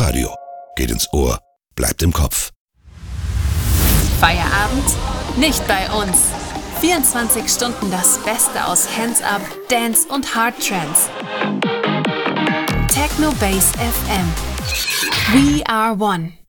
Radio. Geht ins Ohr, bleibt im Kopf. Feierabend? Nicht bei uns. 24 Stunden das Beste aus Hands-Up, Dance und Hard Trance. Techno Base FM. We are one.